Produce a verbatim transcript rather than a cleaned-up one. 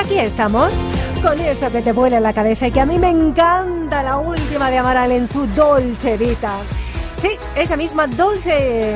aquí estamos, con eso que te vuela la cabeza y que a mí me encanta, la última de Amaral en su Dolce Vita. Sí, esa misma Dolce